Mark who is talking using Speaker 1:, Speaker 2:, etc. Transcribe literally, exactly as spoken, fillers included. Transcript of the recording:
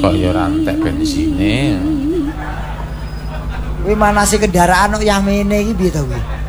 Speaker 1: kok ya ora entek bensine.
Speaker 2: Kuwi manase kendaraan kok Yamene iki piye to kuwi?